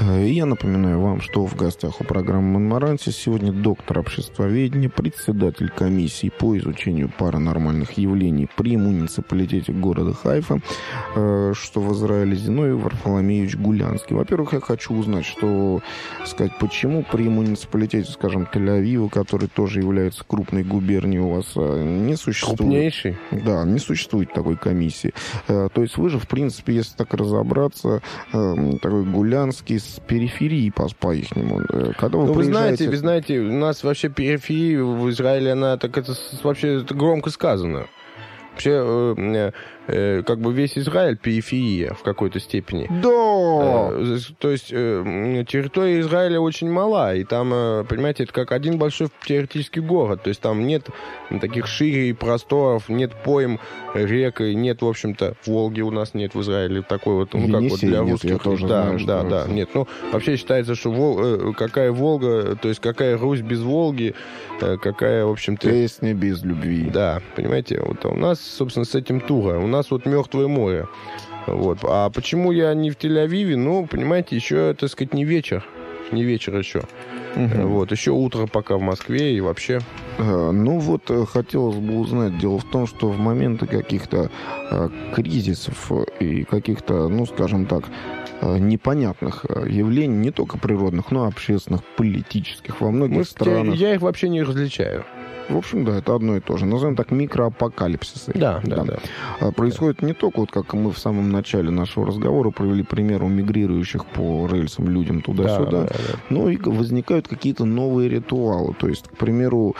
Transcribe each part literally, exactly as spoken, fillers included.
И я напоминаю вам, что в гостях у программы «Монмаранси» сегодня доктор обществоведения, председатель комиссии по изучению паранормальных явлений при муниципалитете города Хайфа, что в Израиле, Зиновий Варфоломеевич Гулянский. Во-первых, я хочу узнать, что сказать, почему при муниципалитете, скажем, Тель-Авива, который тоже является крупной губернией, у вас не существует... Крупнейший? Да, не существует такой комиссии. То есть вы же, в принципе, если так разобраться, такой Гулянский с периферии по-ихнему. Когда вы, ну, приезжаете... вы знаете, вы знаете, у нас вообще периферия в Израиле, она так это вообще это громко сказано. Вообще, э, э, как бы весь Израиль периферия в какой-то степени. Да! Э, то есть э, территория Израиля очень мала, и там, э, понимаете, это как один большой теоретический город. То есть там нет таких ширей просторов, нет пойм, рек, и нет, в общем-то, Волги у нас нет в Израиле такой вот, ну, как вот для нет, русских. Я тоже да, знаю, да, что да, это... нет. Ну, вообще считается, что Вол, э, какая Волга, то есть какая Русь без Волги, э, какая, в общем-то... Песня без любви. Да, понимаете, вот у нас, собственно, с этим туго. У нас вот Мертвое море. Вот. А почему я не в Тель-Авиве? Ну, понимаете, еще, так сказать, не вечер. Не вечер еще. Угу. Вот. Еще утро пока в Москве и вообще... Ну вот, хотелось бы узнать. Дело в том, что в моменты каких-то кризисов и каких-то, ну, скажем так, непонятных явлений, не только природных, но и общественных, политических, во многих Мы странах. Я их вообще не различаю. В общем, да, это одно и то же. Назовем так микроапокалипсисы. Да, да, да. да. Происходит да. не только, вот как мы в самом начале нашего разговора провели пример у мигрирующих по рельсам людям туда-сюда, да, да, да. но и возникают какие-то новые ритуалы. То есть, к примеру,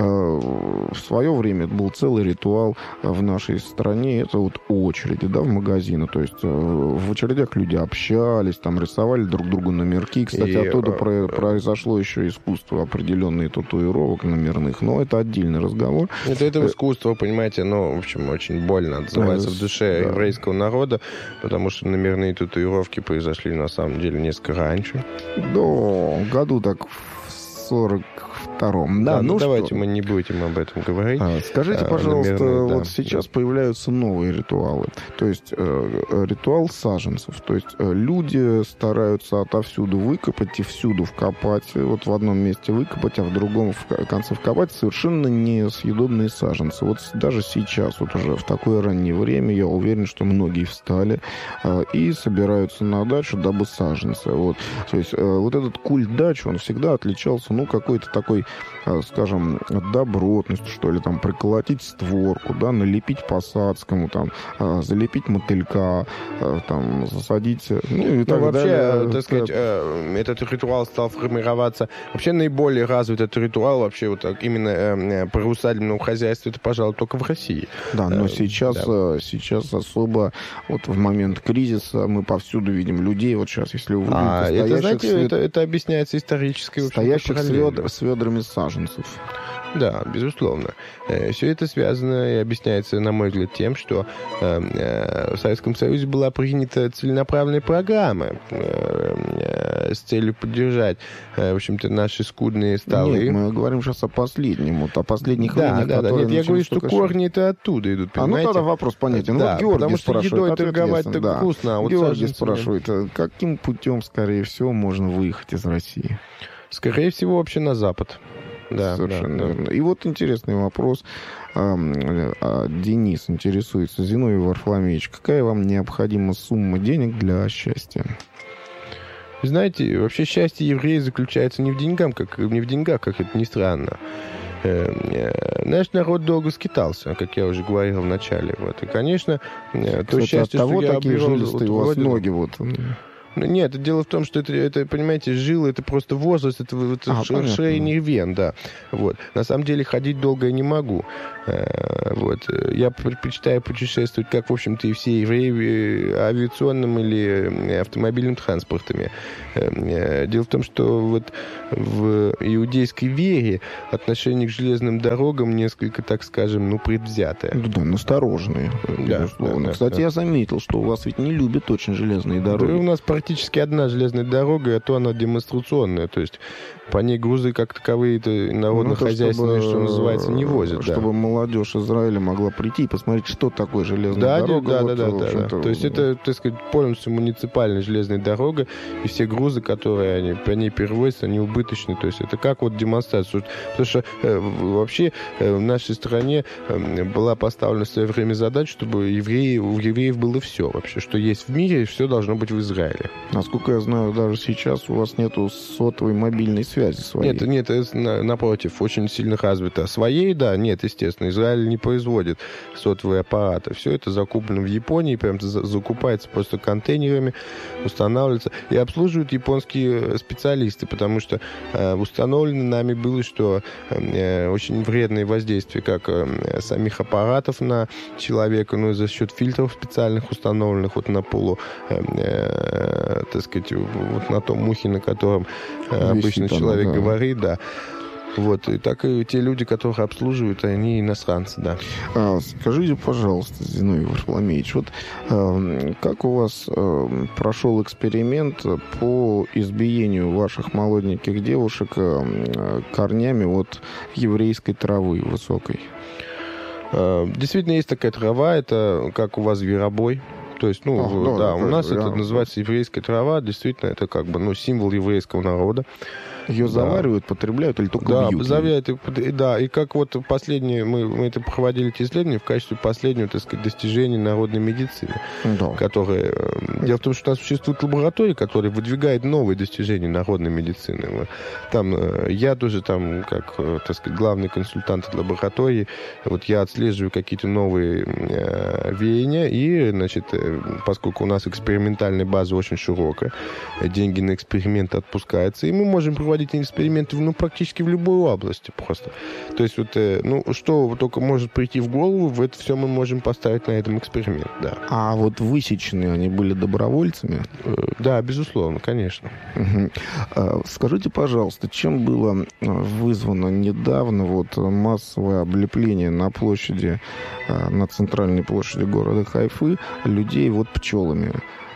в свое время это был целый ритуал в нашей стране, это вот очереди, да, в магазины. То есть в очередях люди общались, там рисовали друг другу номерки. Кстати, и... оттуда про- произошло еще искусство определенных татуировок номерных, но это отдельный разговор. Это, это искусство, понимаете, но, в общем, очень больно отзывается в душе да. еврейского народа, потому что номерные татуировки произошли, на самом деле, несколько раньше. Да, году так в сорок втором. Да, да, ну, ну давайте что? мы не будем об этом говорить. А, скажите, а, пожалуйста, номерные, вот да, сейчас да. появляются новые ритуалы. То есть э, ритуал саженцев. То есть э, люди стараются отовсюду выкопать и всюду вкопать. Вот в одном месте выкопать, а в другом в конце вкопать совершенно несъедобные саженцы. Вот даже сейчас, вот уже в такое раннее время, я уверен, что многие встали э, и собираются на дачу, дабы саженцы. Вот. То есть э, вот этот культ дачи, он всегда отличался, ну, какой-то такой, скажем, добротностью, что ли, там, приколотить створку, да, налепить посадскому, там, залепить мотылька, там, засадить, ну, и так ну, вообще, далее. так сказать, этот ритуал стал формироваться, вообще наиболее развит этот ритуал, вообще, вот так, именно по усадебному хозяйству, это, пожалуй, только в России. Да, но сейчас, да. сейчас особо, вот в момент кризиса мы повсюду видим людей, вот сейчас, если вы увидите, а, это, знаете, свет... это, это объясняется исторически. Стоящих с, ведр, с ведрами саженцев. Да, безусловно. Все это связано и объясняется, на мой взгляд, тем, что в Советском Союзе была принята целенаправленная программа с целью поддержать, в общем-то, наши скудные столы. Нет, мы говорим сейчас о последнем, вот, о последних да, линиях, да, да. Нет, я говорю, что корни это оттуда идут, понимаете? А ну тогда вопрос понятен. Да, вот Георгий потому что спрашивает, едой торговать так да. вкусно. А вот Георгий саженцами... спрашивает, каким путем, скорее всего, можно выехать из России? Скорее всего, вообще на Запад. Да, совершенно да, верно. да. И вот интересный вопрос. Денис интересуется. Зиновий Варфоломеевич, какая вам необходима сумма денег для счастья? Вы знаете, вообще счастье еврея заключается не в деньгах, как, не в деньгах, как это ни странно. Наш народ долго скитался, как я уже говорил в начале. Вот. И, конечно, Кстати, то счастье, от того что я такие обрел, жилистые вот, у вас вроде... ноги вот... Нет, дело в том, что это, это понимаете, жил, это просто возраст, это, это а, расширение вен, да. Вот. На самом деле ходить долго я не могу. Вот. Я предпочитаю путешествовать, как, в общем-то, и все евреи, авиационным или автомобильным транспортами. Дело в том, что вот в иудейской вере отношение к железным дорогам несколько, так скажем, ну, предвзятое. Ну, да, настороженные, да, безусловно. да, да, Кстати, да. я заметил, что у вас ведь не любят очень железные дороги. Да, у нас партийные практически одна железная дорога, а то она демонстрационная. То есть по ней грузы как таковые народно-хозяйственные, ну, что называется, не возят. Чтобы да. молодежь Израиля могла прийти и посмотреть, что такое железная да, дорога. Да, вот, да, да, да, да. То есть это, так сказать, полностью муниципальная железная дорога, и все грузы, которые они, по ней перевозятся, они убыточны. То есть это как вот демонстрация. Потому что э, вообще э, в нашей стране э, была поставлена в свое время задача, чтобы евреи, у евреев было все вообще, что есть в мире, все должно быть в Израиле. Насколько я знаю, даже сейчас у вас нету сотовой мобильной связи своей. Нет, нет, это, напротив, очень сильно развито. Своей, да, нет, естественно, Израиль не производит сотовые аппараты. Все это закуплено в Японии, прям закупается просто контейнерами, устанавливается и обслуживают японские специалисты, потому что э, установлено нами было, что э, очень вредное воздействие как э, самих аппаратов на человека, но и за счет фильтров специальных установленных вот на полу, э, э, так сказать, вот на том ухе, на котором э, обычно там, человек да. говорит, да. Вот, и так и те люди, которых обслуживают, они иностранцы, да. А, скажите, пожалуйста, Зиновий Варфоломеевич, вот э, как у вас э, прошел эксперимент по избиению ваших молоденьких девушек э, корнями от еврейской травы высокой? Э, действительно, есть такая трава, это как у вас зверобой. То есть, ну, Ах, да, да, у нас это я... называется еврейская трава, действительно, это как бы, ну, символ еврейского народа. Ее заваривают, да. потребляют или только да, бьют? Завяют, и, да, и как вот последние, мы, мы это проводили эти исследования в качестве последнего, так сказать, достижения народной медицины. Да. Которые, дело в том, что у нас существует лаборатория, которая выдвигает новые достижения народной медицины. Там, я тоже там, как, так сказать, главный консультант лаборатории, вот я отслеживаю какие-то новые э, веяния, и, значит, поскольку у нас экспериментальная база очень широкая, деньги на эксперименты отпускаются, и мы можем проводить эксперименты ну, практически в любой области просто. То есть вот, ну, что только может прийти в голову, в это все мы можем поставить на этом эксперимент, да. А вот высеченные они были добровольцами? Да, безусловно, конечно. Угу. Скажите, пожалуйста, чем было вызвано недавно вот массовое облепление на площади, на центральной площади города Хайфы людей вот пчелами?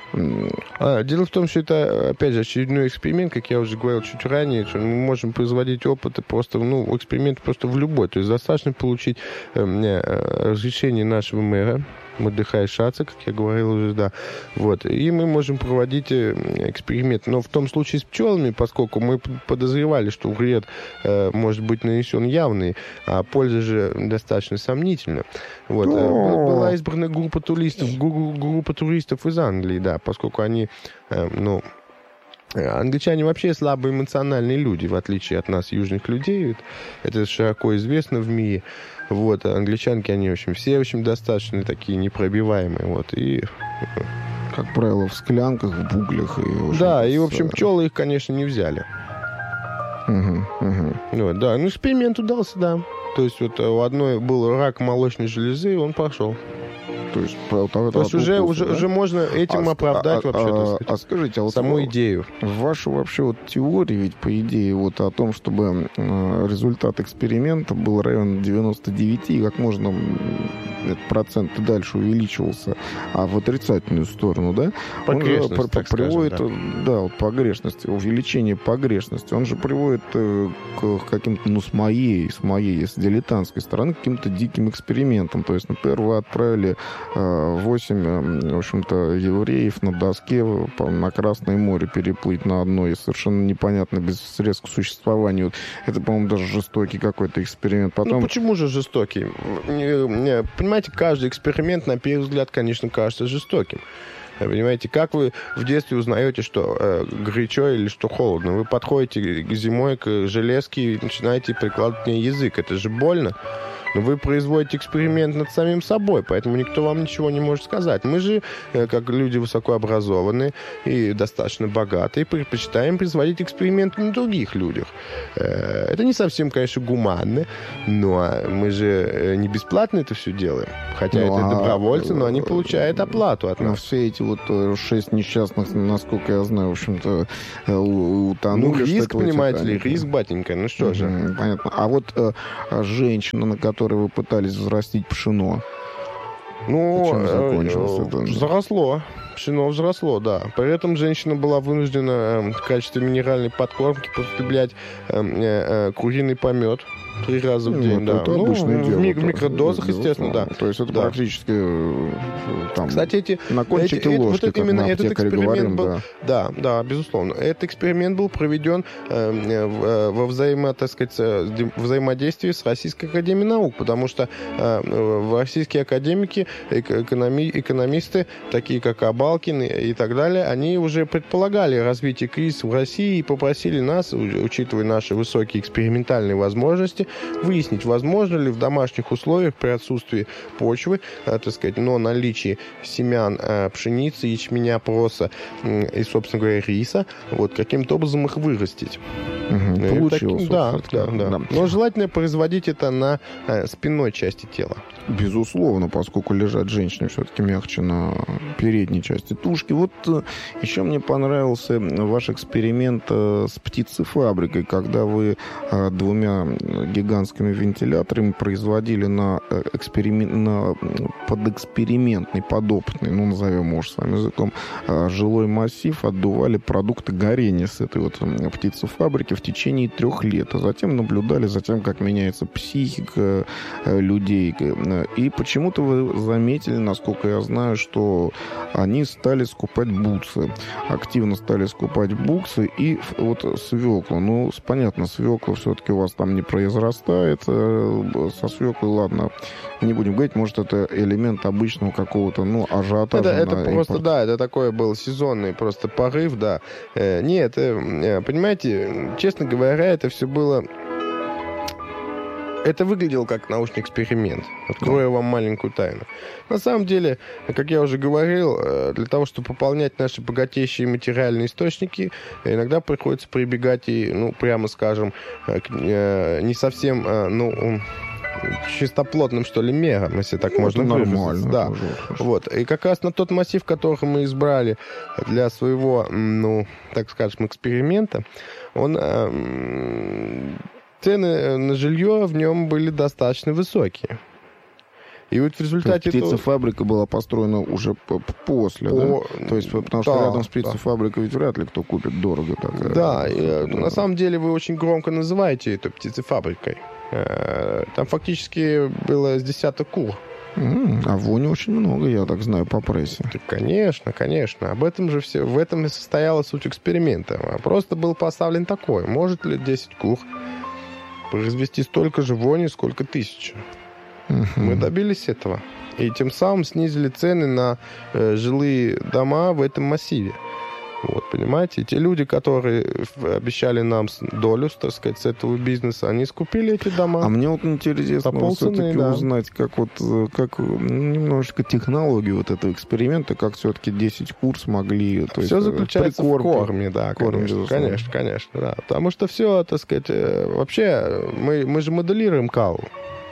А, дело в том, что это, опять же, очередной эксперимент, как я уже говорил чуть ранее, что мы можем производить опыты просто, ну, эксперимент просто в любой. То есть достаточно получить э, э, разрешение нашего мэра, Мордехая Шаца, как я говорил уже, да. Вот. И мы можем проводить эксперимент. Но в том случае с пчелами, поскольку мы подозревали, что вред э, может быть нанесен явный, а польза же достаточно сомнительна. Вот. Была избрана группа туристов, группа туристов из Англии, да, поскольку они, э, ну, англичане вообще слабо эмоциональные люди, в отличие от нас, южных людей. Это широко известно в мире. Вот, а англичанки, они, в общем, все, в общем, достаточно такие непробиваемые. Вот, и... Как правило, в склянках, в буглях. И, в да, и, в общем, пчелы их, конечно, не взяли. Угу, угу. Вот, да, ну, эксперимент удался, да. То есть вот у одной был рак молочной железы, и он пошел. То есть, то есть уже, укуса, уже, да? уже можно этим а, оправдать а, вообще, а, так сказать, а скажите, а вот саму идею. Ваша вообще вот теория, ведь по идее вот о том, чтобы э, результат эксперимента был равен девяноста девяти, и как можно этот процент дальше увеличивался, а в отрицательную сторону, да? Погрешность, он же так приводит, скажем, да, да вот погрешности, увеличение погрешности, он же приводит э, к каким-то, ну, с моей, с моей, с дилетантской стороны, к каким-то диким экспериментам. То есть, например, вы отправили восемь, в общем-то, евреев на доске на Красное море переплыть на одной, совершенно непонятно, без средств к существованию. Это, по-моему, даже жестокий какой-то эксперимент. Потом... Ну, почему же жестокий? Понимаете, каждый эксперимент, на первый взгляд, конечно, кажется жестоким. Понимаете, как вы в детстве узнаете, что э, горячо или что холодно? Вы подходите зимой к железке и начинаете прикладывать к ней язык. Это же больно. Но вы производите эксперимент над самим собой, поэтому никто вам ничего не может сказать. Мы же, как люди высокообразованные и достаточно богатые, предпочитаем производить эксперименты на других людях. Это не совсем, конечно, гуманно, но мы же не бесплатно это все делаем. Хотя ну, это добровольцы, но они получают оплату от нас. Но все эти вот шесть несчастных, насколько я знаю, в общем-то, утонули. Ну, риск, понимаете ли, риск, батенька, ну что же. Понятно. А вот женщина, на которой которые вы пытались взрастить пшено. Ну, э, заросло. пшено взросло, да. При этом женщина была вынуждена в качестве минеральной подкормки потреблять куриный помет три раза в день, ну, да. Это ну, обычное в, дело. В микродозах, естественно, да. То есть это да. практически там, Кстати, эти, на кончике эти, ложки, вот как именно на этот эксперимент говорим, был, да. да, да, безусловно. Этот эксперимент был проведен э, во взаимо, так сказать, взаимодействии с Российской академией наук, потому что э, российские академики, экономи, экономисты, такие как Абалкин и, и так далее, они уже предполагали развитие кризиса в России и попросили нас, учитывая наши высокие экспериментальные возможности, выяснить, возможно ли в домашних условиях при отсутствии почвы, э, так сказать, но наличии семян э, пшеницы, ячменя, проса э, и, собственно говоря, риса, вот, каким-то образом их вырастить. Угу, э, получилось. Так, да, вот, да, да, да. Но желательно производить это на э, спинной части тела. Безусловно, поскольку лежать женщине все-таки мягче на передней части тушки. Вот э, еще мне понравился ваш эксперимент э, с птицефабрикой, когда вы э, двумя гигантскими вентиляторами производили на, э, эксперимент, на подэкспериментный, подопытный, ну, назовем, может, своим языком, э, жилой массив, отдували продукты горения с этой вот птицефабрики в течение трех лет. А затем наблюдали за тем, как меняется психика э, людей. И почему-то вы заметили, насколько я знаю, что они стали скупать буксы. Активно стали скупать буксы и вот свеклу. Ну, понятно, свекла все-таки у вас там не произрастает. Со свеклой, ладно, не будем говорить, может, это элемент обычного какого-то, ну, ажиотажа. Это, это просто, импорт. да, это такой был сезонный просто порыв, да. Э, нет, э, понимаете, честно говоря, это все было... Это выглядело как научный эксперимент. Открою вам маленькую тайну. На самом деле, как я уже говорил, для того, чтобы пополнять наши богатейшие материальные источники, иногда приходится прибегать и, ну, прямо скажем, к не совсем, ну, чистоплотным, что ли, мерам, если так ну, можно выразиться. Да. Вот. И как раз на тот массив, который мы избрали для своего, ну, так скажем, эксперимента, он... Цены на жилье в нем были достаточно высокие. И вот в результате... То есть птицефабрика была построена уже после, По... да? То есть, потому что да, рядом с птицефабрикой да. ведь вряд ли кто купит дорого. Так, да, и, на самом деле вы очень громко называете это птицефабрикой. Там фактически было с десяток кур. Mm, а вони очень много, я так знаю, по прессе. Конечно, конечно. Об этом же все, в этом и состояла суть эксперимента. Просто был поставлен такой. Может ли десять кур произвести столько же вони, сколько тысяча? Uh-huh. Мы добились этого. И тем самым снизили цены на э, жилые дома в этом массиве. Вот, понимаете? Те люди, которые обещали нам долю, так сказать, с этого бизнеса, они скупили эти дома. А мне вот интересно все-таки да. узнать, как вот, как немножечко технологию вот этого эксперимента, как все-таки десять кур смогли... То все есть, заключается корме, в корме, да, корме, конечно, конечно, конечно, да. Потому что все, так сказать, вообще, мы, мы же моделируем калу.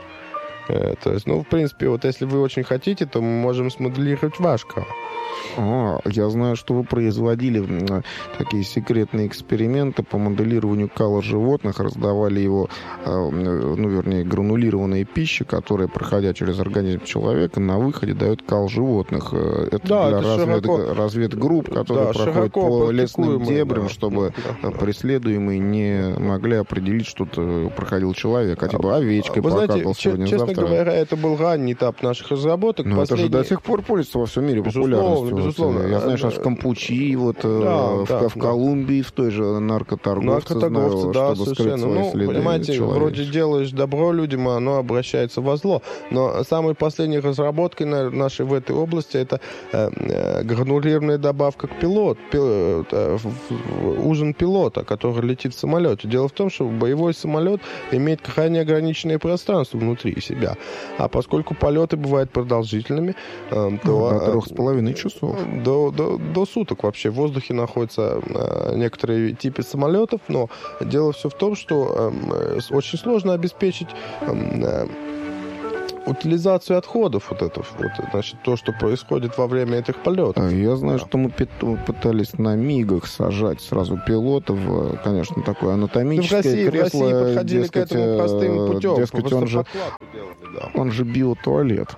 То есть, ну, в принципе, вот если вы очень хотите, то мы можем смоделировать ваш кал. А, я знаю, что вы производили такие секретные эксперименты по моделированию кала животных, раздавали его, ну, вернее, гранулированные пищи, которые, проходя через организм человека, на выходе дают кал животных. Это да, для это развед... широко... разведгрупп, которые да, проходят по лесным дебрям, да, чтобы да, преследуемые не могли определить, что проходил человек, а типа овечкой вы покакал знаете, сегодня, честно завтра. говоря, это был ранний этап наших разработок. Но Последний... это же до сих пор пользуется во всем мире популярностью. Безусловно. Я знаю, что в Кампучи, вот, да, в, да, в да. Колумбии, в той же наркоторговце, наркоторговцы, знаю, да, чтобы совершенно. скрыть свои Ну, следы. понимаете, человека. Вроде делаешь добро людям, а оно обращается во зло. Но самой последней разработкой нашей в этой области это э, э, гранулированная добавка к пилоту, пил, э, ужин пилота, который летит в самолете. Дело в том, что боевой самолет имеет крайне ограниченное пространство внутри себя. А поскольку полеты бывают продолжительными, э, то... До трех с половиной часов. До, до, до суток вообще в воздухе находятся э, некоторые типы самолетов, но дело все в том, что э, очень сложно обеспечить э, утилизацию отходов, вот это, вот, значит, то, что происходит во время этих полетов. Я знаю, да. что мы пытались на мигах сажать сразу пилотов, конечно, такое анатомическое в России, кресло. В России подходили дескать, к этому простым путем. Дескать, он же, делали, да. он же биотуалет.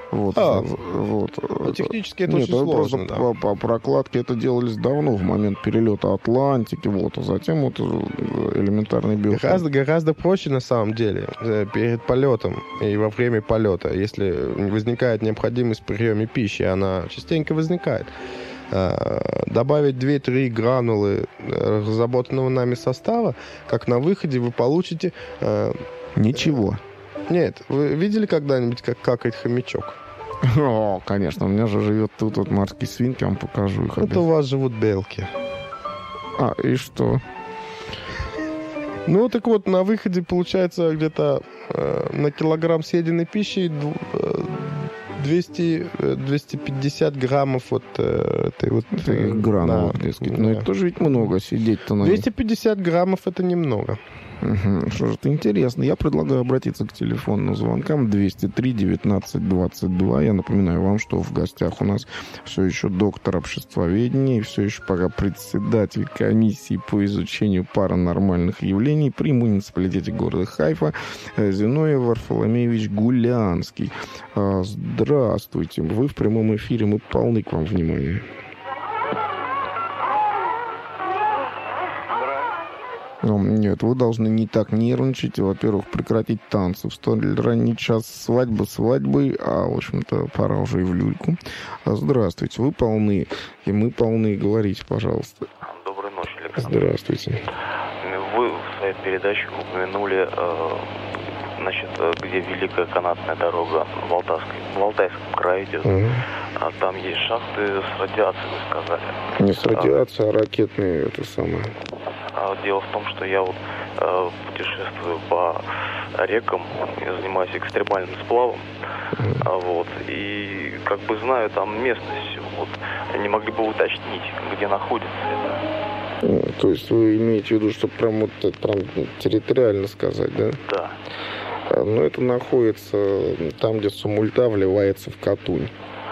Вот, а, вот. А технически это Нет, очень сложно. Просто да. по, по прокладке это делались давно, в момент перелета Атлантики, вот, а затем вот элементарный биохимик. Гораздо, гораздо проще на самом деле перед полетом и во время полета, если возникает необходимость в приеме пищи, она частенько возникает. Добавить две-три гранулы разработанного нами состава, как на выходе вы получите... Ничего. Нет, вы видели когда-нибудь, как какает хомячок? О, конечно, у меня же живет тут вот морские свинки, я вам покажу их. Это у вас живут белки. А, и что? Ну, так вот, на выходе получается где-то э, на килограмм съеденной пищи двести двести пятьдесят граммов вот э, этой вот... Э, гранулок, да, дескать. Но да. Это тоже ведь много сидеть-то на двести пятьдесят граммов это немного. Угу. Что же это интересно. Я предлагаю обратиться к телефонным звонкам двести три девятнадцать двадцать два. Я напоминаю вам, что в гостях у нас все еще доктор обществоведения и все еще пока председатель комиссии по изучению паранормальных явлений при муниципалитете города Хайфа Зиновий Варфоломеевич Гулянский. Здравствуйте. Вы в прямом эфире. Мы полны к вам внимания. Нет, вы должны не так нервничать. Во-первых, прекратить танцы в столь ранний час свадьбы свадьбы, а, в общем-то, пора уже и в люльку. Здравствуйте, вы полны, и мы полны. Говорите, пожалуйста. Доброй ночи, Александр. Здравствуйте. Вы в своей передаче упомянули, значит, где Великая канатная дорога в, Алтайской, в Алтайском крае идет. Угу. Там есть шахты с радиацией, вы сказали. Не с радиацией, а ракетные, это самое. Дело в том, что я вот э, путешествую по рекам, я занимаюсь экстремальным сплавом, mm-hmm. а, вот, и как бы знаю там местность, вот, не могли бы уточнить, где находится это? Mm, то есть вы имеете в виду, что прям вот прям территориально сказать, да? Да. А, но это находится там, где Сумульта вливается в Катунь.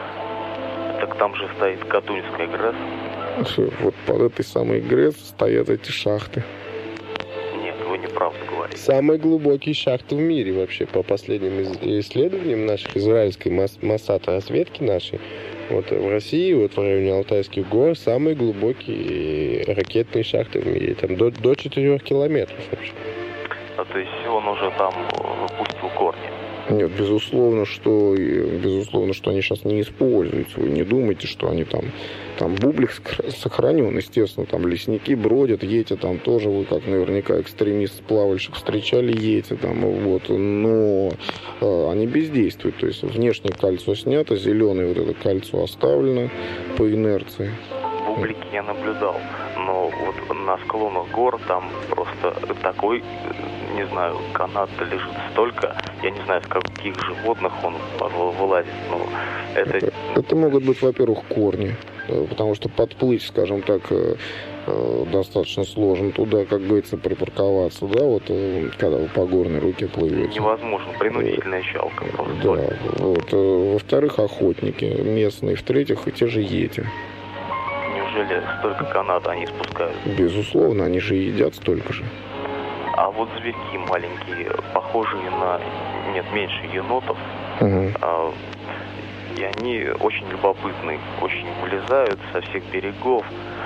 Так там же стоит Катуньская ГРЭС. Вот под этой самой ГРЭС стоят эти шахты. Нет, вы не правду говорите. Самые глубокие шахты в мире вообще, по последним исследованиям наших израильской Моссад разведки нашей. Вот в России, вот в районе Алтайских гор, самые глубокие ракетные шахты в мире. Там до, до четырёх километров вообще. А то есть он уже там выпустил корни? Нет, безусловно, что безусловно, что они сейчас не используются. Вы не думайте, что они там, там бублик сохранен, естественно, там лесники бродят, ети там тоже, вы как наверняка экстремист-плавальщик встречали ети там, вот, но э, они бездействуют, то есть внешнее кольцо снято, зеленое вот это кольцо оставлено по инерции. Бублики я наблюдал, но вот на склонах гор там просто такой, не знаю, канат лежит столько, я не знаю, с каких животных он вылазит, но это... Это, это могут быть, во-первых, корни, потому что подплыть, скажем так, достаточно сложно туда, как говорится, припарковаться, да, вот, когда вы по горной руке плывете. Невозможно, принудительная щалка просто. Да, вот, во-вторых, охотники местные, в-третьих, и те же йети. Неужели столько каната они спускают? Безусловно, они же едят столько же. А вот зверьки маленькие, похожие на, нет, меньше енотов, угу. а, и они очень любопытны, очень вылезают со всех берегов.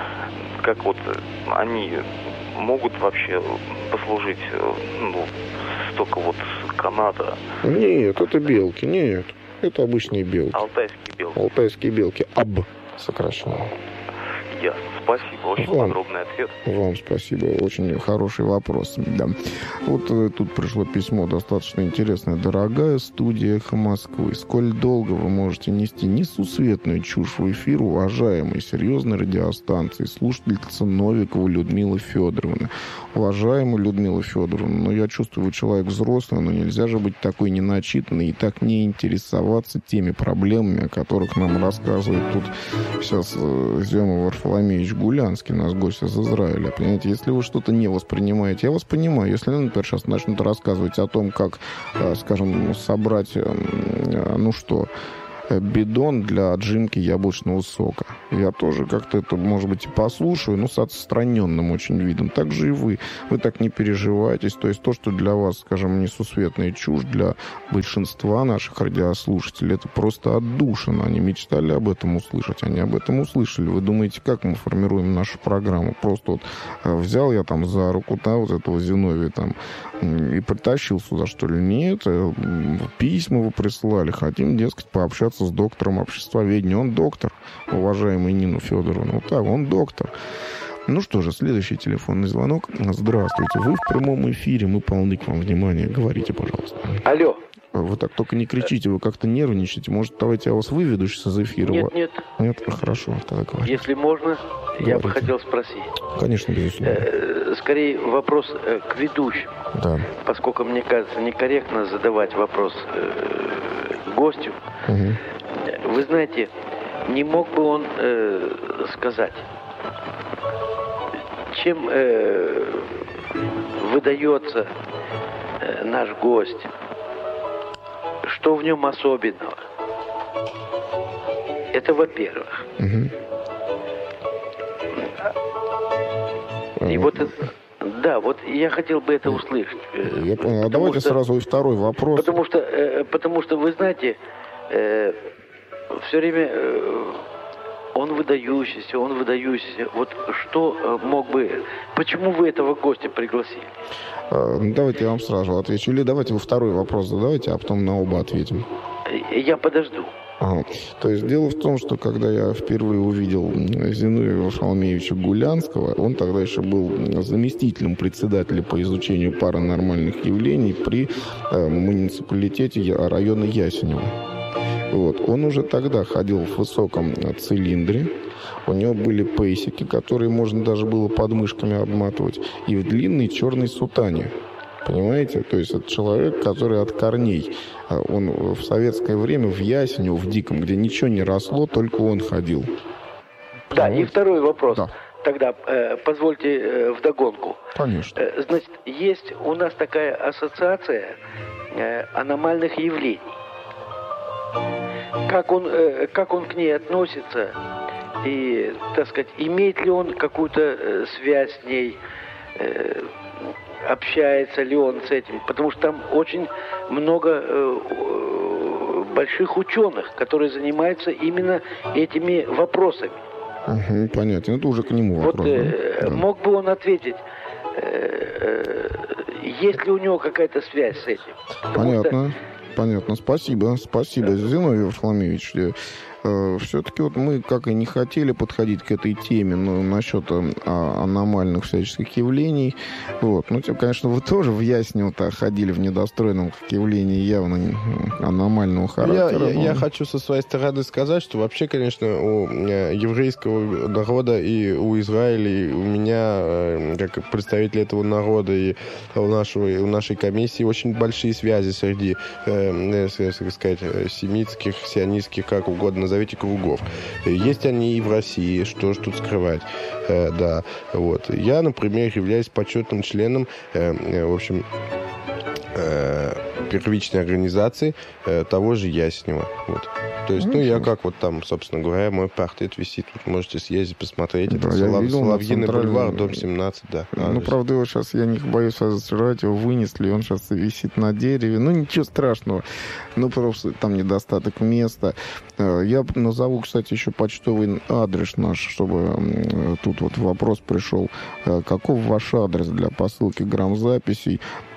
Как вот они могут вообще послужить, ну, столько вот каната? Нет, это белки, нет, это обычные белки. Алтайские белки. Алтайские белки, АБ сокращенно. Ясно. Спасибо. Очень вам, подробный ответ. Вам спасибо. Очень хороший вопрос. Да. Вот э, тут пришло письмо достаточно интересное. Дорогая студия «Эхо Москвы», сколь долго вы можете нести несусветную чушь в эфир уважаемой серьезной радиостанции, слушательница Новикова Людмила Федоровна. Уважаемая Людмила Федоровна, ну я чувствую, вы человек взрослый, но нельзя же быть такой неначитанной и так не интересоваться теми проблемами, о которых нам рассказывает тут сейчас э, Зиновий Варфоломеевич Гулянский, наш гость из Израиля. Понимаете, если вы что-то не воспринимаете, я вас понимаю, если, например, сейчас начнут рассказывать о том, как, скажем, собрать, ну что, бидон для отжимки яблочного сока. Я тоже как-то это, может быть, и послушаю, но с отстраненным очень видом. Так же и вы. Вы так не переживаетесь. То есть то, что для вас, скажем, несусветная чушь, для большинства наших радиослушателей, это просто отдушина. Они мечтали об этом услышать, они об этом услышали. Вы думаете, как мы формируем нашу программу? Просто вот взял я там за руку, да, вот этого Зиновия там и притащил сюда, что ли? Нет, письма вы присылали. Хотим, дескать, пообщаться с доктором обществоведения. Он доктор, уважаемый Нину Федоровну. Вот так, он доктор. Ну что же, следующий телефонный звонок. Здравствуйте, вы в прямом эфире, мы полны к вам внимания. Говорите, пожалуйста. Алло. Вы так только не кричите, вы как-то нервничаете. Может, давайте я вас выведу сейчас из эфира? Нет, нет. Нет, хорошо, тогда говорите. Если можно, Говорите. Я бы хотел спросить. Конечно, безусловно. Э, скорее вопрос э, к ведущим. Да. Поскольку, мне кажется, некорректно задавать вопрос э, гостю. Угу. Вы знаете, не мог бы он э, сказать, чем э, выдается э, наш гость? Что в нем особенного? Это во-первых. Угу. И вот это, да, вот я хотел бы это услышать. Я понял. А давайте что, сразу и второй вопрос. Потому что, э, потому что вы знаете, э, все время э, он выдающийся, он выдающийся. Вот что мог бы... Почему вы этого гостя пригласили? А, давайте я вам сразу отвечу. Или давайте вы второй вопрос задавайте, а потом на оба ответим. Я подожду. Ага. То есть дело в том, что когда я впервые увидел Зиновия Варфоломеевича Гулянского, он тогда еще был заместителем председателя по изучению паранормальных явлений при э, муниципалитете района Ясенева. Вот. Он уже тогда ходил в высоком цилиндре, у него были пейсики, которые можно даже было подмышками обматывать, и в длинной черной сутане. Понимаете? То есть это человек, который от корней. Он в советское время в Ясенево, в Диком, где ничего не росло, только он ходил. Да, понимаете? И второй вопрос. Да. Тогда э, позвольте э, вдогонку. Конечно. Э, значит, есть у нас такая ассоциация э, аномальных явлений. Как он, э, как он к ней относится и, так сказать, имеет ли он какую-то э, связь с ней, э, общается ли он с этим, потому что там очень много э, больших ученых, которые занимаются именно этими вопросами. Угу, понятно. Это уже к нему вопрос. Вот, э, да? Мог бы он ответить, э, э, есть ли у него какая-то связь с этим? Потому понятно. Что... Понятно. Спасибо. Спасибо, да. Зиновий Варфоломеевич. Все-таки вот мы как и не хотели подходить к этой теме, но насчет аномальных всяческих явлений. Вот. Ну, тем, конечно, вы тоже в Яснево-то ходили в недостроенном как явлении явно аномального характера. Я, я, я хочу со своей стороны сказать, что вообще, конечно, у еврейского народа и у Израиля, и у меня, как представителя этого народа, и у, нашего, и у нашей комиссии очень большие связи среди, э, так сказать, семитских, сионистских, как угодно назовите, кругов. Есть они и в России, что ж тут скрывать. Э, да, вот. Я, например, являюсь почетным членом, э, э, в общем, э, первичной организации э, того же Яснева. Вот. То есть, ну, я как вот там, собственно говоря, мой портрет висит. Тут можете съездить, посмотреть. Да, это Солов... Соловьиный бульвар, дом семнадцать, да. Ну, а, правда, его сейчас, я не боюсь разочаровать, его вынесли, он сейчас висит на дереве. Ну, ничего страшного. Ну, просто там недостаток места. Я назову, кстати, еще почтовый адрес наш, чтобы тут вот вопрос пришел. Каков ваш адрес для посылки грамзаписей?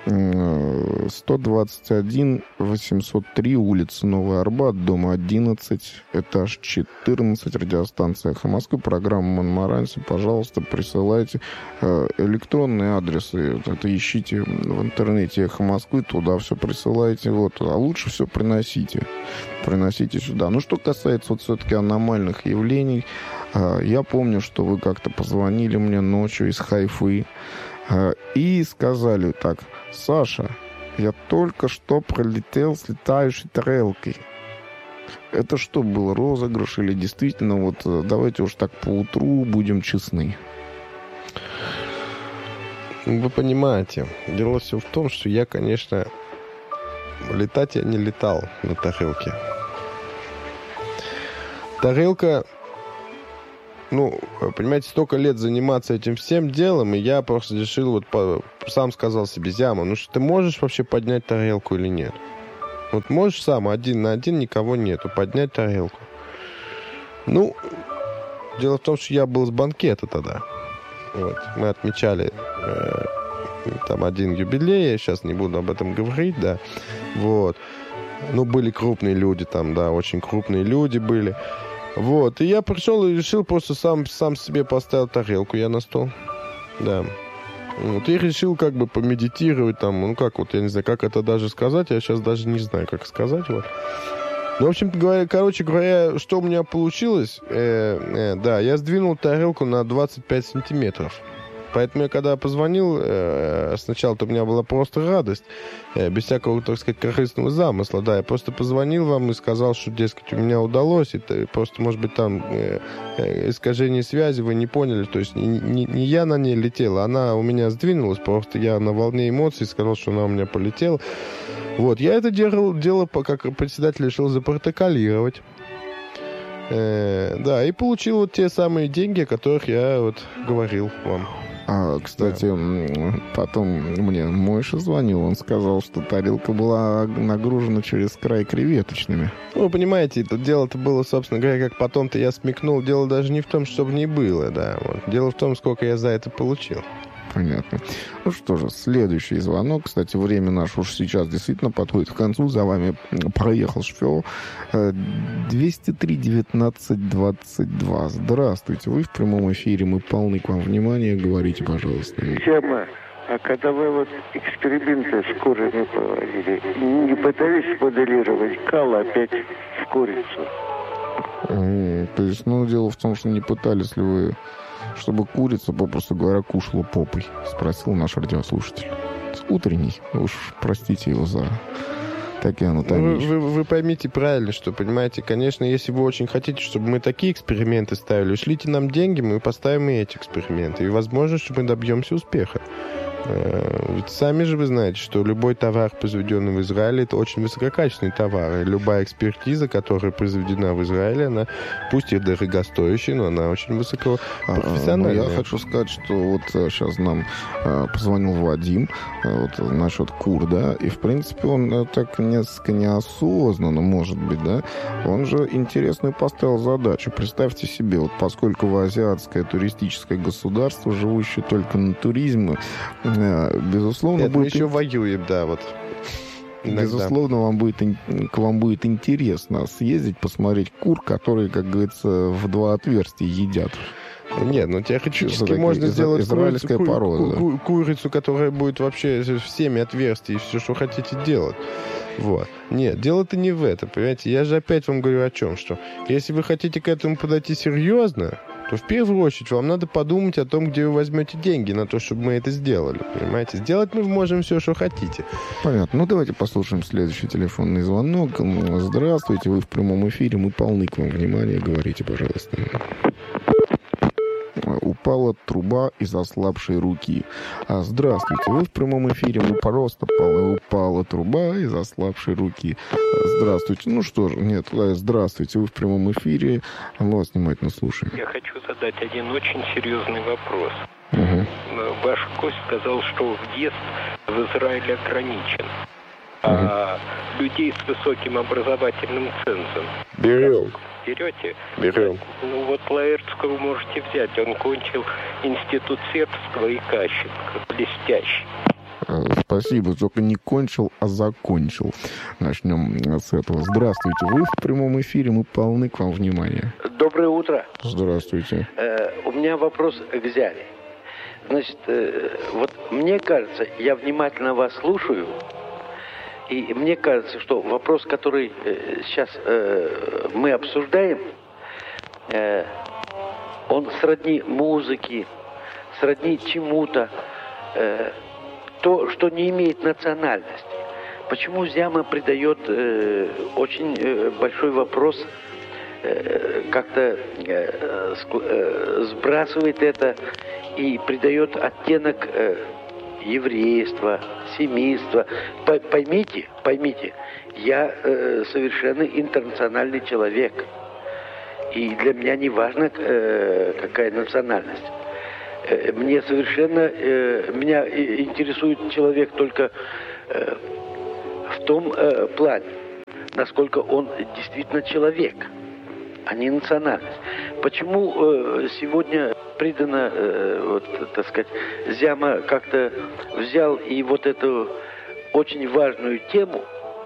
сто двадцать один восемьсот три, улица Новый Арбат, дом одиннадцать, этаж четырнадцать, радиостанция «Эхо Москвы», программа «Монмаранси». Пожалуйста, присылайте электронные адресы. Это ищите в интернете «Эхо Москвы», туда все присылайте. Вот. А лучше все приносите. Приносите сюда. Ну, что касается вот все-таки аномальных явлений, я помню, что вы как-то позвонили мне ночью из Хайфы и сказали так: Саша, я только что пролетел с летающей тарелкой. Это что, был розыгрыш или действительно, вот давайте уж так поутру будем честны? Вы понимаете, дело все в том, что я, конечно, летать я не летал на тарелке. тарелка, ну, понимаете, столько лет заниматься этим всем делом, и я просто решил, вот по, сам сказал себе, Зяма, ну что, ты можешь вообще поднять тарелку или нет? Вот можешь сам, один на один, никого нету, поднять тарелку? Ну, дело в том, что я был с банкета тогда. Вот, мы отмечали э, там один юбилей, я сейчас не буду об этом говорить, да, вот. Ну, были крупные люди там, да, очень крупные люди были. Вот, и я пришел и решил просто сам, сам себе поставил тарелку я на стол, да. Вот, и решил как бы помедитировать там, ну, как вот, я не знаю, как это даже сказать, я сейчас даже не знаю, как сказать, вот. Ну, в общем-то говоря, короче говоря, что у меня получилось, э, э, да, я сдвинул тарелку на двадцать пять сантиметров. Поэтому я когда позвонил, э, сначала-то у меня была просто радость, э, без всякого, так сказать, корыстного замысла, да, я просто позвонил вам и сказал, что, дескать, у меня удалось, это просто, может быть, там э, э, искажение связи, вы не поняли, то есть не, не, не я на ней летел, она у меня сдвинулась, просто я на волне эмоций сказал, что она у меня полетела. Вот, я это делал, дело, как председатель решил запротоколировать. Э, да, и получил вот те самые деньги, о которых я вот говорил вам. А, кстати, да. Потом мне Мойша звонил, он сказал, что тарелка была нагружена через край креветочными. Ну, понимаете, это дело-то было, собственно говоря, как потом-то я смекнул, дело даже не в том, что в ней было, да. Вот. Дело в том, сколько я за это получил. Понятно. Ну что же, следующий звонок. Кстати, время наше уж сейчас действительно подходит к концу. За вами проехал шофер. двести три девятнадцать двадцать два. Здравствуйте. Вы в прямом эфире. Мы полны к вам внимания. Говорите, пожалуйста. Тема. А когда вы вот эксперименты с курами проводили, не пытались моделировать кал опять в курицу? Mm, то есть, ну, дело в том, что не пытались ли вы... Чтобы курица, попросту говоря, кушала попой? Спросил наш радиослушатель. Утренний. Уж простите его за такие анатомии. Вы, вы, вы поймите правильно, что, понимаете, конечно, если вы очень хотите, чтобы мы такие эксперименты ставили, шлите нам деньги, мы поставим и эти эксперименты. И возможно, что мы добьемся успеха. Ведь сами же вы знаете, что любой товар, произведенный в Израиле, это очень высококачественный товар. И любая экспертиза, которая произведена в Израиле, она, пусть и дорогостоящая, но она очень высокопрофессиональная. А, я хочу сказать, что вот сейчас нам а, позвонил Вадим а, вот, насчет кур, да, и, в принципе, он а, так несколько неосознанно, может быть, да, он же интересную поставил задачу. Представьте себе, вот поскольку вы азиатское туристическое государство, живущее только на туризме, безусловно, Нет, будет... мы еще воюем, да, вот. Иногда. Безусловно, вам будет, к вам будет интересно съездить, посмотреть кур, которые, как говорится, в два отверстия едят. Нет, ну теоретически такие, можно из- сделать израильская курицу, порода. ку- ку- курицу, которая будет вообще всеми отверстий, все, что хотите делать. Вот. Нет, дело-то не в этом, понимаете? Я же опять вам говорю о чем, что если вы хотите к этому подойти серьезно, то в первую очередь вам надо подумать о том, где вы возьмете деньги на то, чтобы мы это сделали, понимаете? Сделать мы можем все, что хотите. Понятно. Ну, давайте послушаем следующий телефонный звонок. Здравствуйте, вы в прямом эфире, мы полны к вам внимания. Говорите, пожалуйста. Упала труба из ослабшей руки. А, здравствуйте, вы в прямом эфире, мы просто полны. Упала труба из ослабшей руки. Здравствуйте. Ну что же, нет, здравствуйте, вы в прямом эфире. Мы вас внимательно слушаем. Я хочу задать один очень серьезный вопрос. Угу. Ваш гость сказал, что въезд в Израиль ограничен. А людей с высоким образовательным цензом Берем. берете? Берем. Ну вот Лаэртского можете взять. Он кончил институт сербского и Кащенко. Блестящий. Спасибо, только не кончил, а закончил. Начнем с этого. Здравствуйте, вы в прямом эфире, мы полны к вам внимания. Доброе утро. Здравствуйте. Э, у меня вопрос к Зяме. Значит, э, вот мне кажется, я внимательно вас слушаю, и мне кажется, что вопрос, который э, сейчас э, мы обсуждаем, э, он сродни музыке, сродни чему-то, э, то, что не имеет национальности. Почему Зяма придает э, очень э, большой вопрос, э, как-то э, ск- э, сбрасывает это и придает оттенок э, еврейства, семейства. П- поймите, поймите, я э, совершенно интернациональный человек. И для меня не важно, э, какая национальность. Э, мне совершенно... Э, меня интересует человек только э, в том э, плане, насколько он действительно человек, а не национальность. Почему э, сегодня придано, э, вот, так сказать, Зяма как-то взял и вот эту очень важную тему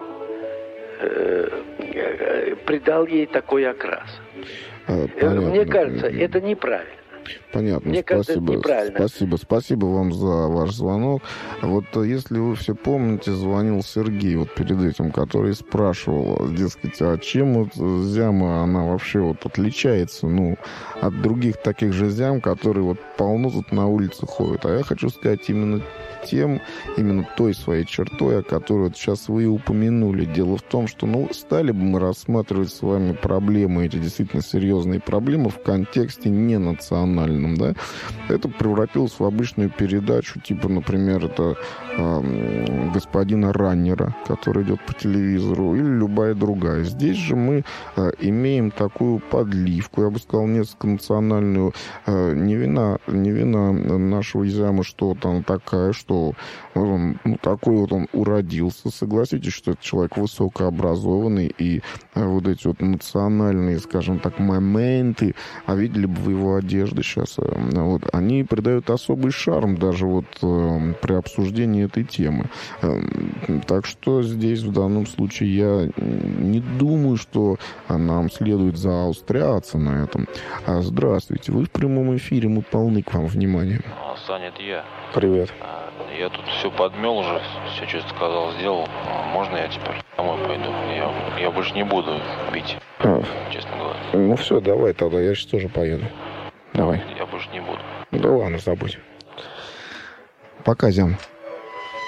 э, э, придал ей такой окрас. А, понятно. Мне кажется, это неправильно. Понятно, Мне кажется, это спасибо, неправильно. спасибо, спасибо вам за ваш звонок. Вот если вы все помните, звонил Сергей вот перед этим, который спрашивал, дескать, а чем вот Зяма, она вообще вот отличается, ну, от других таких же Зям, которые вот полно тут на улице ходят. А я хочу сказать именно тем, именно той своей чертой, о которой вот сейчас вы и упомянули. Дело в том, что, ну, стали бы мы рассматривать с вами проблемы, эти действительно серьезные проблемы в контексте не национальном, да, это превратилось в обычную передачу, типа, например, это э, господина Раннера, который идет по телевизору, или любая другая. Здесь же мы э, имеем такую подливку, я бы сказал, несколько национальную, э, не вина, не вина нашего Зяма, что там такая, что он, ну, такой вот он уродился. Согласитесь, что это человек высокообразованный, и э, вот эти вот национальные, скажем так, моменты, а видели бы вы его одежды сейчас, э, вот, они придают особый шарм даже вот э, при обсуждении этой темы. Э, так что здесь в данном случае я не думаю, что нам следует заостряться на этом. А, здравствуйте, вы в прямом эфире, мы полны к вам внимания. Саня, это я. Привет. Я тут все подмел уже, все, что сказал, сделал. Можно я теперь домой пойду? Я, я больше не буду пить, А, честно говоря. ну все, давай тогда, я сейчас тоже поеду. Давай. Я больше не буду. Да ладно, забудь. Пока, Зям.